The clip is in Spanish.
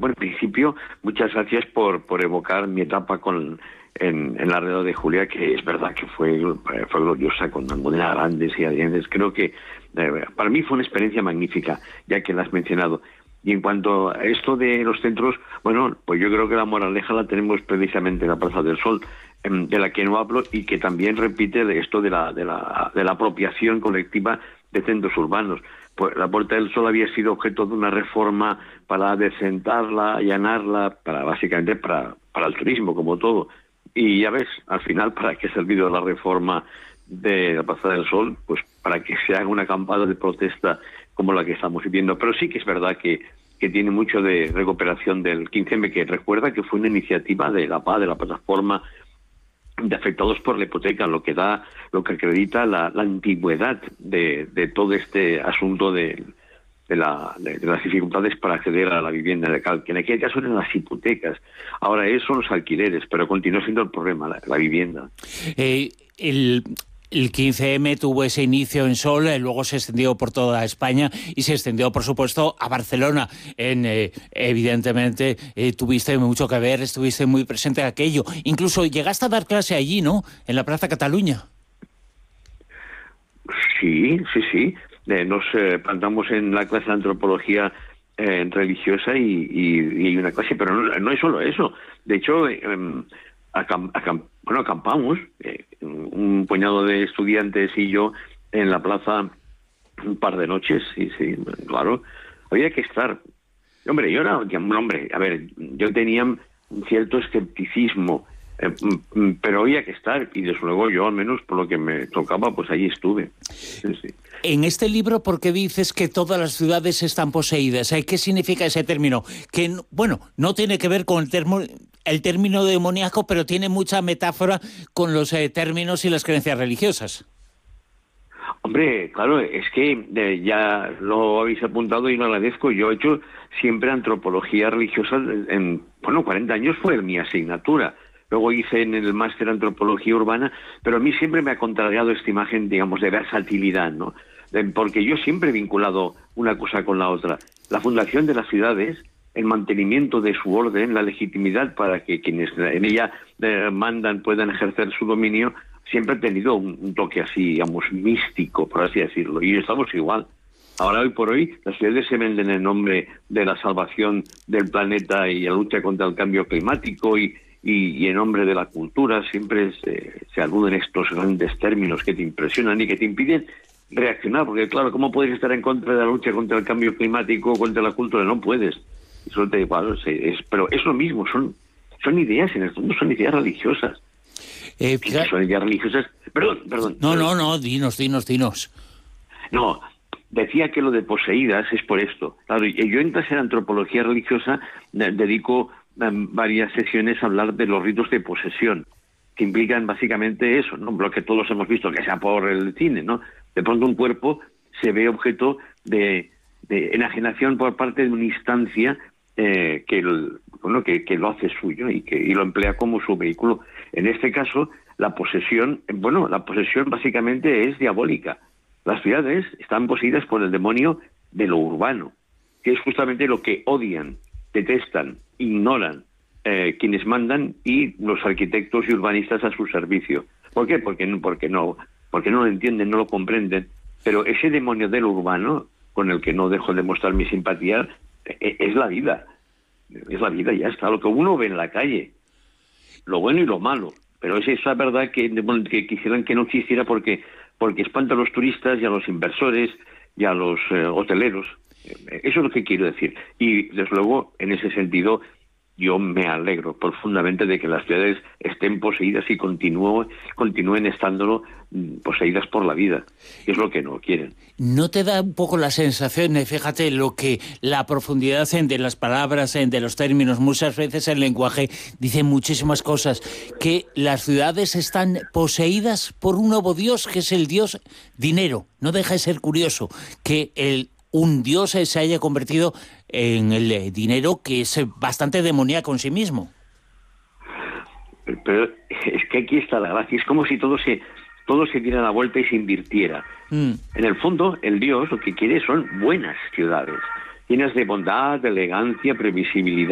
bueno, en principio, muchas gracias por evocar mi etapa en la Red de Julia, que es verdad que fue gloriosa, con Almudena Grandes y Adrián. Creo que para mí fue una experiencia magnífica, ya que la has mencionado. Y en cuanto a esto de los centros, bueno, pues yo creo que la moraleja la tenemos precisamente en la Plaza del Sol, de la que no hablo, y que también repite de esto de la apropiación colectiva de centros urbanos. Pues la Puerta del Sol había sido objeto de una reforma para decentarla, allanarla, básicamente para el turismo, como todo. Y ya ves, al final, ¿para qué ha servido la reforma de la Plaza del Sol? Pues para que se haga una acampada de protesta como la que estamos viviendo. Pero sí que es verdad que tiene mucho de recuperación del 15M, que recuerda que fue una iniciativa de la PA, de la plataforma de afectados por la hipoteca, lo que acredita la antigüedad de todo este asunto de las dificultades para acceder a la vivienda legal, que en aquel caso eran las hipotecas. Ahora son los alquileres, pero continúa siendo el problema la vivienda. El 15M tuvo ese inicio en Sol, luego se extendió por toda España y se extendió, por supuesto, a Barcelona. Evidentemente, tuviste mucho que ver, estuviste muy presente en aquello. Incluso llegaste a dar clase allí, ¿no?, en la Plaza Cataluña. Sí. Nos plantamos en la clase de antropología religiosa y una clase, pero no es solo eso. De hecho, acampamos, un puñado de estudiantes y yo, en la plaza un par de noches. Sí, claro. Había que estar. Hombre, yo tenía un cierto escepticismo, pero había que estar, y desde luego yo, al menos por lo que me tocaba, pues allí estuve. Sí. En este libro, ¿por qué dices que todas las ciudades están poseídas? ¿Qué significa ese término? Que, bueno, no tiene que ver con el término demoníaco, pero tiene mucha metáfora con los términos y las creencias religiosas. Hombre, claro, es que ya lo habéis apuntado y lo agradezco. Yo he hecho siempre antropología religiosa. 40 años fue mi asignatura. Luego hice en el máster antropología urbana, pero a mí siempre me ha contrariado esta imagen, digamos, de versatilidad, ¿no? Porque yo siempre he vinculado una cosa con la otra. La fundación de las ciudades, el mantenimiento de su orden, la legitimidad para que quienes en ella mandan puedan ejercer su dominio, siempre ha tenido un toque así, digamos, místico, por así decirlo. Y estamos igual. Ahora, hoy por hoy, las ciudades se venden en nombre de la salvación del planeta y la lucha contra el cambio climático y en nombre de la cultura. Siempre se aluden estos grandes términos que te impresionan y que te impiden reaccionar, porque claro, ¿cómo puedes estar en contra de la lucha contra el cambio climático o contra la cultura? No puedes. Pero es lo mismo, son ideas, en el fondo son ideas religiosas. Son ideas religiosas. Perdón. No, dinos. No, decía que lo de poseídas es por esto. Claro, yo en clase de antropología religiosa dedico varias sesiones a hablar de los ritos de posesión, que implican básicamente eso, ¿no? Lo que todos hemos visto, que sea por el cine, ¿no? De pronto un cuerpo se ve objeto de enajenación por parte de una instancia que lo hace suyo y lo emplea como su vehículo. En este caso, la posesión básicamente es diabólica. Las ciudades están poseídas por el demonio de lo urbano, que es justamente lo que odian, detestan, ignoran quienes mandan y los arquitectos y urbanistas a su servicio. ¿Por qué? Porque no lo entienden, no lo comprenden. Pero ese demonio del urbano, con el que no dejo de mostrar mi simpatía, es la vida. Es la vida, ya está. Lo que uno ve en la calle, lo bueno y lo malo. Pero es esa verdad que quisieran que no existiera porque espanta a los turistas y a los inversores y a los hoteleros. Eso es lo que quiero decir. Y, desde luego, en ese sentido, yo me alegro profundamente de que las ciudades estén poseídas y continúen estándolo, poseídas por la vida, que es lo que no quieren. ¿No te da un poco la sensación, fíjate, la profundidad de las palabras, de los términos, muchas veces el lenguaje dice muchísimas cosas, que las ciudades están poseídas por un nuevo dios, que es el dios dinero? No deja de ser curioso que un dios se haya convertido en el dinero, que es bastante demoníaco en sí mismo. Pero es que aquí está la gracia. Es como si todo se diera la vuelta y se invirtiera. En el fondo, el dios lo que quiere son buenas ciudades, llenas de bondad, de elegancia, previsibilidad.